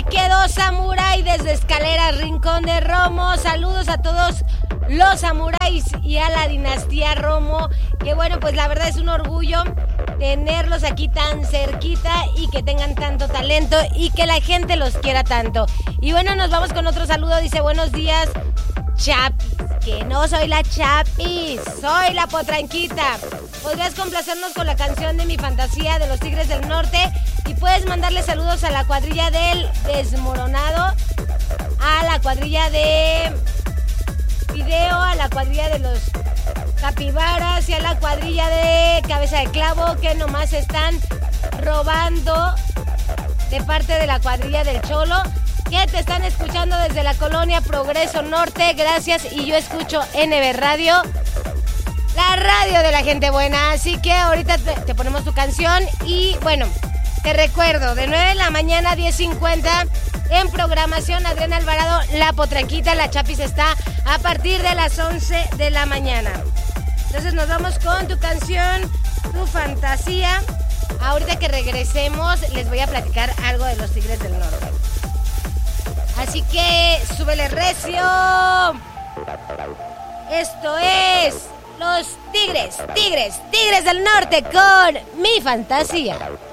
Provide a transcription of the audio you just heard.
quedó Samurai desde Escaleras, Rincón de Romo. Saludos a todos los samuráis y a la dinastía Romo. Que bueno, pues la verdad es un orgullo tenerlos aquí tan cerquita y que tengan tanto talento y que la gente los quiera tanto. Y bueno, nos vamos con otro saludo. Dice, buenos días, Chapis. Que no soy la Chapis, soy la Potranquita. ¿Podrías complacernos con la canción de Mi Fantasía de los Tigres del Norte? Y puedes mandarle saludos a la cuadrilla del Desmoronado, a la cuadrilla de Video, a la cuadrilla de los Capibaras y a la cuadrilla de Cabeza de Clavo, que nomás están robando, de parte de la cuadrilla del Cholo, que te están escuchando desde la colonia Progreso Norte. Gracias, y yo escucho NB Radio, la radio de la gente buena. Así que ahorita te ponemos tu canción. Y bueno, te recuerdo, de 9 de la mañana a 10:50 en programación Adriana Alvarado, la Potranquita. La Chapis está a partir de las 11 de la mañana. Entonces nos vamos con tu canción, Tu Fantasía. Ahorita que regresemos les voy a platicar algo de los Tigres del Norte. Así que súbele recio. Esto es los Tigres del Norte con Mi Fantasía.